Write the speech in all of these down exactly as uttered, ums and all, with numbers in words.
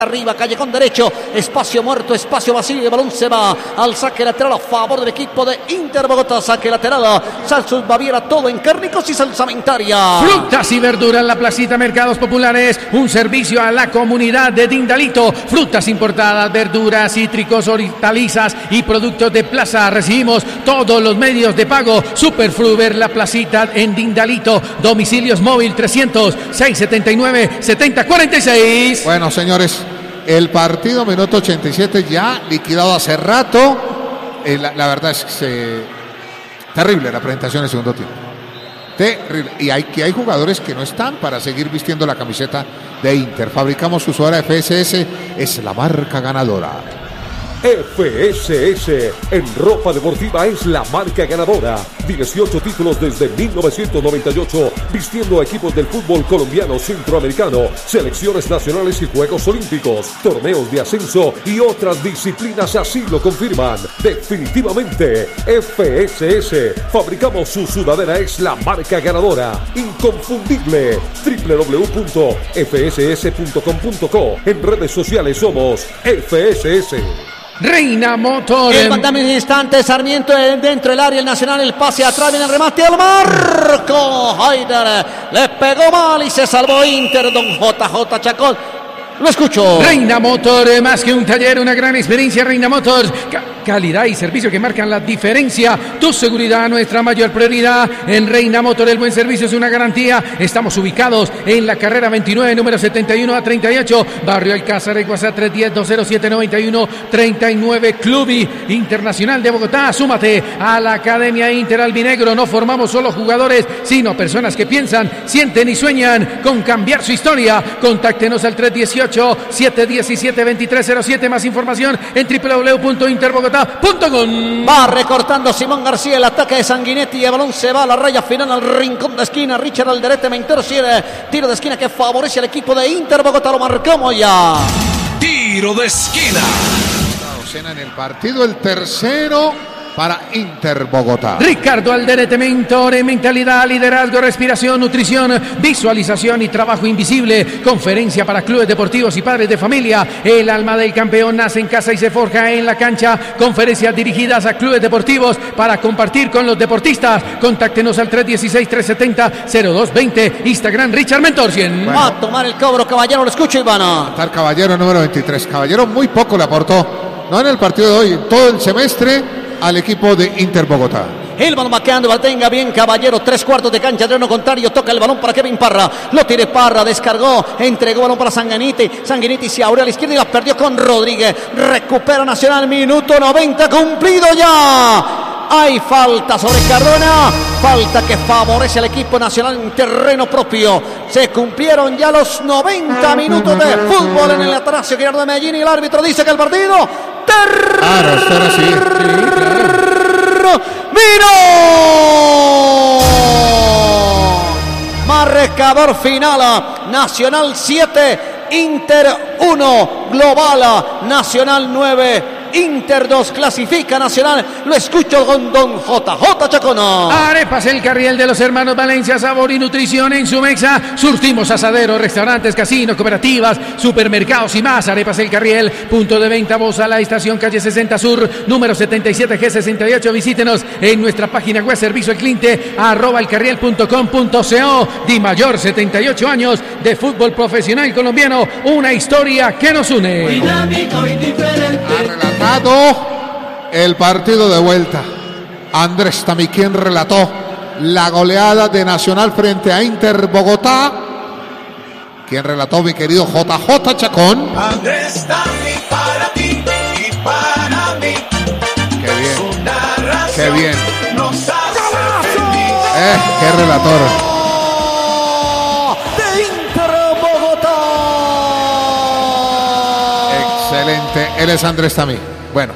Arriba, callejón derecho, espacio muerto, espacio vacío, el balón se va al saque lateral a favor del equipo de Inter Bogotá, saque lateral, Salsos Baviera, todo en cárnicos y salsamentaria. Frutas y verduras, la placita Mercados Populares, un servicio a la comunidad de Dindalito, frutas importadas, verduras, cítricos, hortalizas y productos de plaza, recibimos todos los medios de pago, Superfruber, la placita en Dindalito, domicilios móvil trescientos seis setenta y nueve setenta cuarenta y seis. Bueno, señores, el partido minuto ochenta y siete ya liquidado hace rato. Eh, la, la verdad es que eh, terrible la presentación del segundo tiempo. Terrible. Y hay que hay jugadores que no están para seguir vistiendo la camiseta de Inter. Fabricamos su suela F S S, es la marca ganadora. F S S en ropa deportiva es la marca ganadora. dieciocho títulos desde mil novecientos noventa y ocho, vistiendo a equipos del fútbol colombiano, centroamericano, selecciones nacionales y Juegos Olímpicos, torneos de ascenso y otras disciplinas así lo confirman. Definitivamente, F S S, fabricamos su sudadera, es la marca ganadora. Inconfundible. doble u doble u doble u punto f s s punto com punto co. En redes sociales somos F S S. Reina Motor. El mandame en instante, Sarmiento dentro del área, el Nacional, el pase atrás, viene el remate al marco. Haider le pegó mal y se salvó Inter, don J J Chacón. Lo escucho. Reina Motor, más que un taller, una gran experiencia. Reina Motor, Ca- calidad y servicio que marcan la diferencia. Tu seguridad, nuestra mayor prioridad. En Reina Motor, el buen servicio es una garantía. Estamos ubicados en la carrera veintinueve, número setenta y uno a treinta y ocho, Barrio Alcázar, WhatsApp tres uno cero, dos cero siete, nueve uno tres nueve. Clubi Internacional de Bogotá. Súmate a la Academia Inter Albinegro. No formamos solo jugadores, sino personas que piensan, sienten y sueñan con cambiar su historia. Contáctenos al tres uno ocho, siete uno siete, dos tres cero siete. Más información en doble u doble u doble u punto interbogotá punto com. Va recortando Simón García el ataque de Sanguinetti y el balón se va a la raya final al rincón de esquina. Richard Alderete me interciede. Tiro de esquina que favorece al equipo de Inter Bogotá. Lo marcamos ya. Tiro de esquina. En el partido, el tercero para Inter Bogotá. Ricardo Alderete, mentore, mentalidad, liderazgo, respiración, nutrición, visualización y trabajo invisible. Conferencia para clubes deportivos y padres de familia. El alma del campeón nace en casa y se forja en la cancha. Conferencias dirigidas a clubes deportivos para compartir con los deportistas. Contáctenos al tres uno seis, tres siete cero, cero dos dos cero. Instagram Richard Mentorcien. Bueno. Va a tomar el cobro, Caballero, lo escucho, Ivana. Está el Caballero número veintitrés. Caballero muy poco le aportó, no en el partido de hoy, en todo el semestre, al equipo de Inter Bogotá. El balón vaqueando, la tenga bien Caballero, tres cuartos de cancha, terreno contrario, toca el balón para Kevin Parra, lo tiene Parra, descargó, entregó balón para Sanguinetti, Sanguinetti se abrió a la izquierda y la perdió con Rodríguez, recupera Nacional, minuto noventa cumplido ya. Hay falta sobre Cardona, falta que favorece al equipo nacional en terreno propio. Se cumplieron ya los noventa minutos de fútbol en el Atanasio Girardot de Medellín y el árbitro dice que el partido terminó. Claro, espera, sí. Marcador final, Nacional siete, Inter uno, global, Nacional nueve. Inter dos, clasifica Nacional. Lo escucho con don J J Chacón. Arepas El Carriel de los hermanos Valencia, sabor y nutrición en su mesa. Surtimos asaderos, restaurantes, casinos, cooperativas, supermercados y más. Arepas El Carriel, punto de venta, voz a la estación calle sesenta Sur, número setenta y siete G sesenta y ocho. Visítenos en nuestra página web, servicio al cliente, arroba elcarriel punto com punto co. Di Mayor, setenta y ocho años de fútbol profesional colombiano, una historia que nos une. Dinámico y diferente. El partido de vuelta. Andrés Tami, quien relató la goleada de Nacional frente a Inter Bogotá. Quien relató, mi querido J J Chacón. Andrés Tami para ti y para mí. Qué bien. Su narración Qué bien. Nos hace feliz. Eh, qué relator. De Inter Bogotá. Excelente. Él es Andrés Tami. Bueno,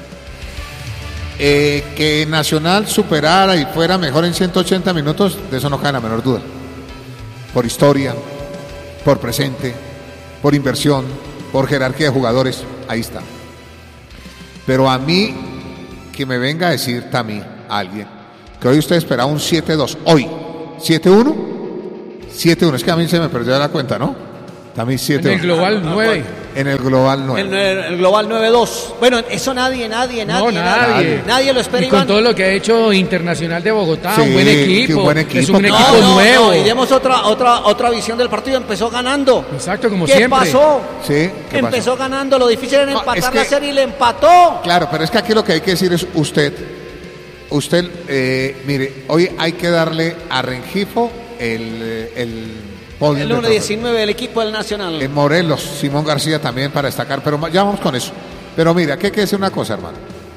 eh, que Nacional superara y fuera mejor en ciento ochenta minutos, de eso no cabe la menor duda. Por historia, por presente, por inversión, por jerarquía de jugadores, ahí está. Pero a mí, que me venga a decir Tami, a alguien, que hoy usted esperaba un siete dos, hoy, siete uno, siete uno, es que a mí se me perdió la cuenta, ¿no? Tami siete uno. En el global nueve. En el global nueve. En el, el global nueve dos. Bueno, eso nadie, nadie, nadie. No, nadie. Nadie, nadie lo espera, Y con Iván. todo lo que ha hecho Internacional de Bogotá, Sí, un buen equipo. qué buen equipo. Es un No, equipo No, no, nuevo. no, y demos otra, otra, otra visión del partido. Empezó ganando. Exacto, como ¿Qué siempre. pasó? Sí, ¿qué Empezó pasó? ganando. Lo difícil era No, empatar es que- la serie y le empató. Claro, pero es que aquí lo que hay que decir es usted, usted, eh, mire, hoy hay que darle a Rengifo el, el podio. El de número trofeo. diecinueve del equipo del Nacional. En Morelos, Simón García también para destacar, pero ya vamos con eso. Pero mira, que hay que decir una cosa, hermano.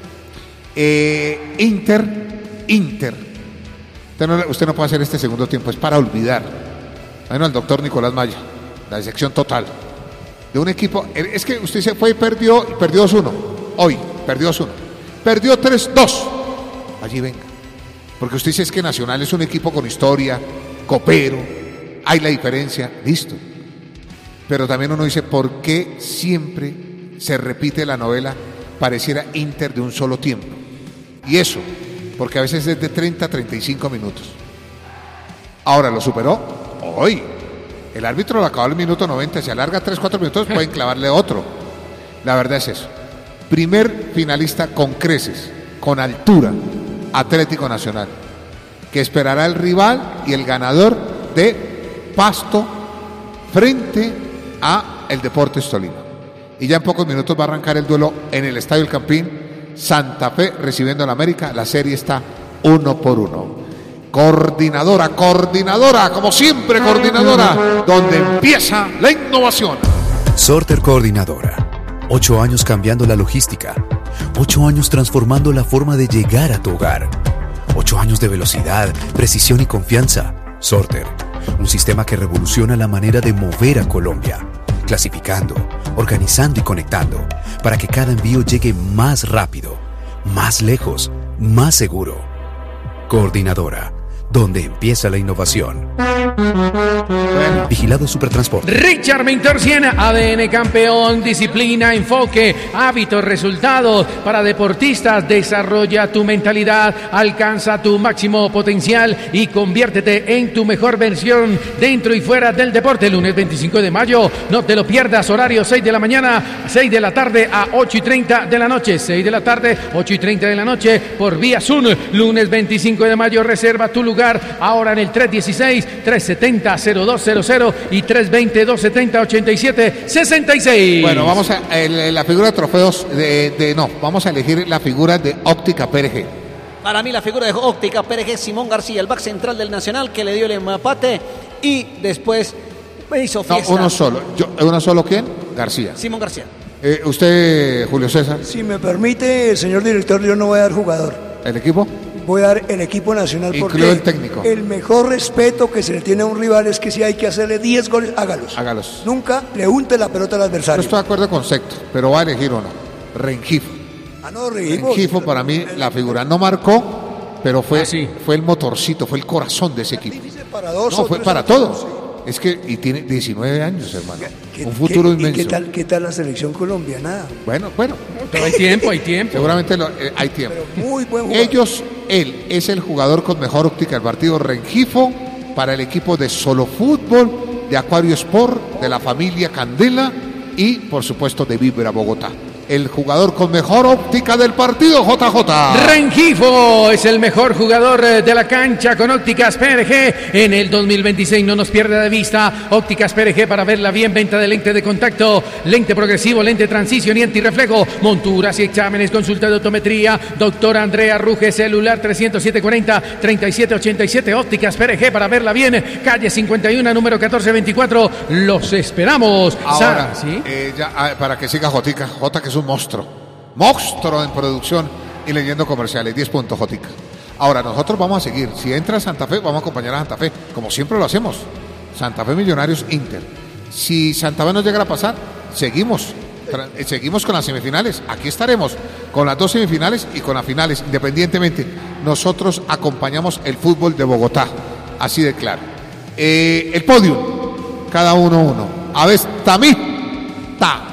Eh, Inter, Inter. Usted no, usted no puede hacer este segundo tiempo, es para olvidar. Bueno, el doctor Nicolás Maya, la disección total de un equipo. Es que usted se fue y perdió, y perdió dos uno. Hoy, perdió dos uno. Perdió tres dos. Allí venga. Porque usted dice es que Nacional es un equipo con historia, copero, hay la diferencia, listo. Pero también uno dice, ¿por qué siempre se repite la novela? Pareciera Inter de un solo tiempo. Y eso, porque a veces es de treinta a treinta y cinco minutos. Ahora lo superó hoy. El árbitro lo acabó el minuto noventa, se alarga tres cuatro minutos, pueden clavarle otro. La verdad es eso. Primer finalista con creces, con altura, Atlético Nacional, que esperará el rival y el ganador de Pasto frente a el Deportes Tolima. Y ya en pocos minutos va a arrancar el duelo en el Estadio El Campín, Santa Fe recibiendo a la América. La serie está uno por uno. Coordinadora, coordinadora, como siempre coordinadora, donde empieza la innovación. Sorter Coordinadora. Ocho años cambiando la logística. Ocho años transformando la forma de llegar a tu hogar. Ocho años de velocidad, precisión y confianza. Sorter. Un sistema que revoluciona la manera de mover a Colombia. Clasificando, organizando y conectando. Para que cada envío llegue más rápido, más lejos, más seguro. Coordinadora. Donde empieza la innovación. Bueno. Vigilado Supertransporte. Richard Mintorcien, A D N campeón, disciplina, enfoque, hábitos, resultados para deportistas. Desarrolla tu mentalidad, alcanza tu máximo potencial y conviértete en tu mejor versión dentro y fuera del deporte. Lunes veinticinco de mayo, no te lo pierdas, horario seis de la mañana, seis de la tarde a ocho y treinta de la noche, seis de la tarde, ocho y treinta de la noche por vía Zoom. Lunes veinticinco de mayo, reserva tu lugar ahora en el tres dieciséis, tres setenta, cero dos cero cero y tres veinte, dos setenta, ochenta y siete, sesenta y seis. Bueno, vamos a el- la figura de trofeos de, de no, vamos a elegir la figura de Óptica P R G. Para mí la figura de Óptica P R G, Simón García, el back central del Nacional, que le dio el empate y después hizo No, fiesta. uno solo. Yo, ¿Uno solo quién? García. Simón García. Eh, usted, Julio César, Si me permite, señor director, yo no voy a dar jugador. el equipo. Voy a dar el equipo nacional Incluido porque el técnico. el mejor respeto que se le tiene a un rival es que si hay que hacerle diez goles, hágalos. Hágalos. Nunca le unte la pelota al No adversario. estoy de acuerdo con Secto, pero va a elegir uno. Rengifo. Ah, no, Rengifo. Rengifo para mí la figura no marcó, pero fue, Ah, sí. fue el motorcito, fue el corazón de ese equipo. Dice para dos No, o fue tres para partidos, todo. Es que, y tiene diecinueve años, hermano. ¿Qué- Un futuro qué- y inmenso. ¿Qué tal, qué tal la selección colombiana? Bueno, bueno, Pero hay tiempo, hay tiempo. seguramente lo- eh, hay tiempo. Muy buen jugador. Ellos, él es el jugador con mejor óptica del partido, Rengifo, para el equipo de Solo Fútbol, de Acuario Sport, de la familia Candela y, por supuesto, de Vibra Bogotá. El jugador con mejor óptica del partido, J J. Rengifo es el mejor jugador eh, de la cancha con ópticas P R G en el dos mil veintiséis. No nos pierda de vista ópticas P R G para verla bien. Venta de lente de contacto, lente progresivo, lente transición y antirreflejo, monturas y exámenes, consulta de optometría. Doctor Andrea Ruge, celular trescientos siete cuarenta, treinta y siete ochenta y siete. Ópticas P R G para verla bien. Calle cincuenta y uno, número catorce veinticuatro. Los esperamos. Ahora, Sa- ¿sí? eh, ya, ah, para que siga Jotica, Jota que es un monstruo, monstruo en producción y leyendo comerciales, diez puntos Jotica. Ahora, nosotros vamos a seguir, si entra Santa Fe, vamos a acompañar a Santa Fe, como siempre lo hacemos, Santa Fe Millonarios Inter. Si Santa Fe no llegara a pasar, seguimos, tra- eh, seguimos con las semifinales, aquí estaremos con las dos semifinales y con las finales, independientemente, nosotros acompañamos el fútbol de Bogotá, así de claro. Eh, el podio, cada uno uno, a ver, Tamí, ta,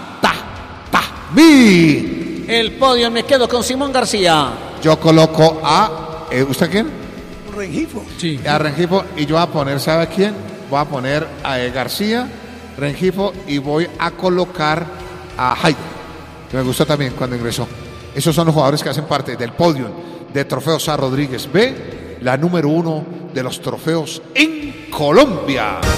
Mi. El podio me quedo con Simón García. Yo coloco a. eh, ¿Usted quién? Rengifo. Sí. A Rengifo. Y yo voy a poner, ¿sabe quién? Voy a poner a eh, García, Rengifo, y voy a colocar a Jairo, que me gustó también cuando ingresó. Esos son los jugadores que hacen parte del podium de Trofeo Sá Rodríguez B, la número uno de los trofeos en Colombia.